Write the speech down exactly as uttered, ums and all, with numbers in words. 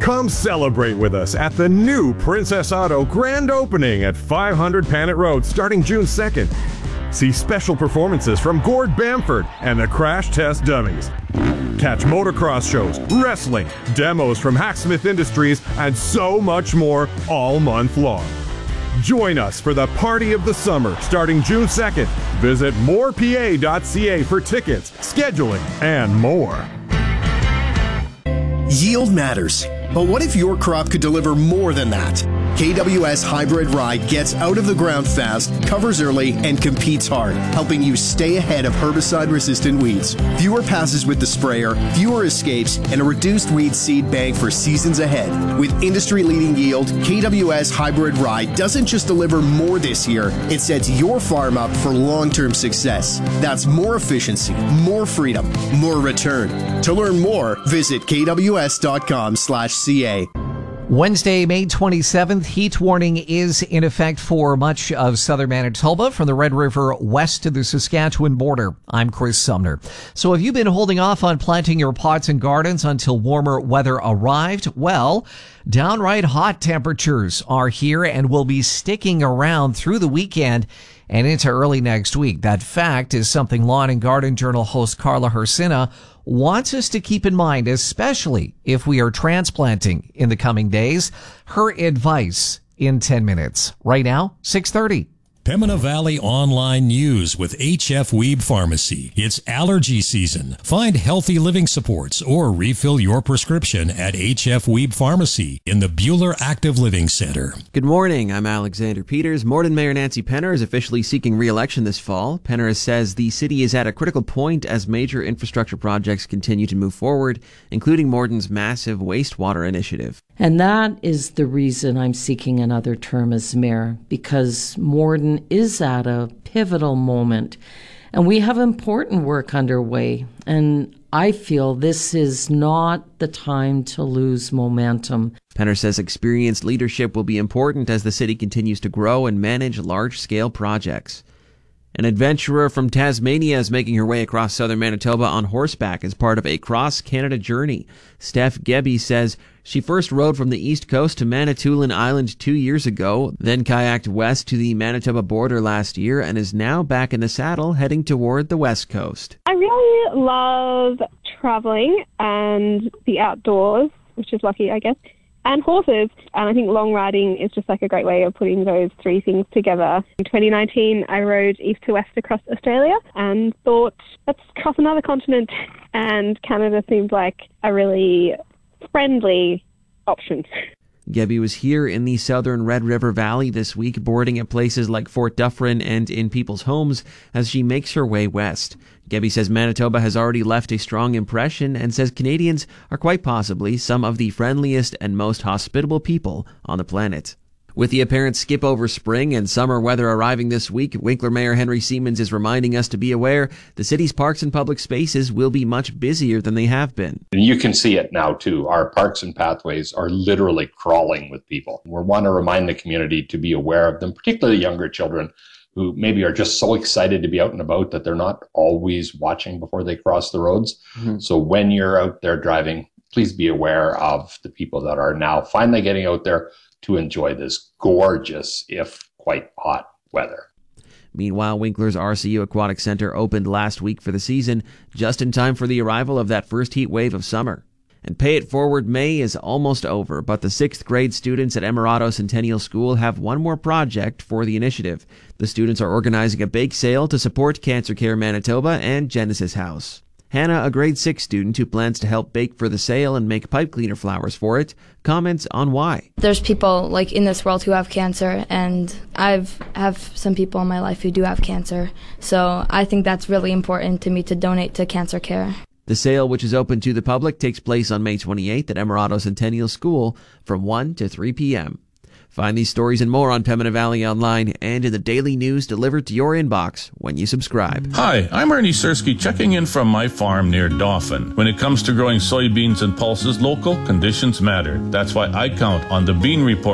Come celebrate with us at the new Princess Auto grand opening at five hundred Panet Road starting June second. See special performances from Gord Bamford and the Crash Test Dummies. Catch motocross shows, wrestling, demos from Hacksmith Industries, and so much more all month long. Join us for the party of the summer starting June second. Visit more p a dot c a for tickets, scheduling, and more. Yield matters, but what if your crop could deliver more than that? K W S Hybrid Rye gets out of the ground fast, covers early, and competes hard, helping you stay ahead of herbicide-resistant weeds. Fewer passes with the sprayer, fewer escapes, and a reduced weed seed bank for seasons ahead. With industry-leading yield, K W S Hybrid Rye doesn't just deliver more this year, it sets your farm up for long-term success. That's more efficiency, more freedom, more return. To learn more, visit k w s dot com slash c a. Wednesday, May twenty-seventh, heat warning is in effect for much of southern Manitoba from the Red River west to the Saskatchewan border. I'm Chris Sumner. So have you been holding off on planting your pots and gardens until warmer weather arrived? Well, downright hot temperatures are here and will be sticking around through the weekend and into early next week. That fact is something Lawn and Garden Journal host Carla Hersina wants us to keep in mind, especially if we are transplanting in the coming days. Her advice in ten minutes. Right now, six thirty. Pembina Valley Online News with H F Weeb Pharmacy. It's allergy season. Find healthy living supports or refill your prescription at H F Weeb Pharmacy in the Buhler Active Living Center. Good morning. I'm Alexander Peters. Morden Mayor Nancy Penner is officially seeking re-election this fall. Penner says the city is at a critical point as major infrastructure projects continue to move forward, including Morden's massive wastewater initiative. And that is the reason I'm seeking another term as mayor, because Morden is at a pivotal moment and we have important work underway. And I feel this is not the time to lose momentum. Penner says experienced leadership will be important as the city continues to grow and manage large-scale projects. An adventurer from Tasmania is making her way across southern Manitoba on horseback as part of a cross-Canada journey. Steph Gebby says she first rode from the east coast to Manitoulin Island two years ago, then kayaked west to the Manitoba border last year, and is now back in the saddle heading toward the west coast. I really love traveling and the outdoors, which is lucky, I guess, and horses. And I think long riding is just like a great way of putting those three things together. In twenty nineteen, I rode east to west across Australia and thought, let's cross another continent. And Canada seemed like a really friendly option. Gebby was here in the southern Red River Valley this week, boarding at places like Fort Dufferin and in people's homes as she makes her way west. Gebby says Manitoba has already left a strong impression and says Canadians are quite possibly some of the friendliest and most hospitable people on the planet. With the apparent skip over spring and summer weather arriving this week, Winkler Mayor Henry Siemens is reminding us to be aware the city's parks and public spaces will be much busier than they have been. And you can see it now too. Our parks and pathways are literally crawling with people. We want to remind the community to be aware of them, particularly younger children who maybe are just so excited to be out and about that they're not always watching before they cross the roads. Mm-hmm. So when you're out there driving, please be aware of the people that are now finally getting out there to enjoy this gorgeous, if quite hot, weather. Meanwhile, Winkler's R C U Aquatic Center opened last week for the season, just in time for the arrival of that first heat wave of summer. And Pay It Forward May is almost over, but the sixth grade students at Emirado Centennial School have one more project for the initiative. The students are organizing a bake sale to support Cancer Care Manitoba and Genesis House. Hannah, a grade six student who plans to help bake for the sale and make pipe cleaner flowers for it, comments on why. There's people like in this world who have cancer, and I've have some people in my life who do have cancer. So I think that's really important to me to donate to Cancer Care. The sale, which is open to the public, takes place on May twenty-eighth at Emirado Centennial School from one to three p.m. Find these stories and more on Pembina Valley Online and in the daily news delivered to your inbox when you subscribe. Hi, I'm Ernie Sersky checking in from my farm near Dauphin. When it comes to growing soybeans and pulses, local conditions matter. That's why I count on the Bean Report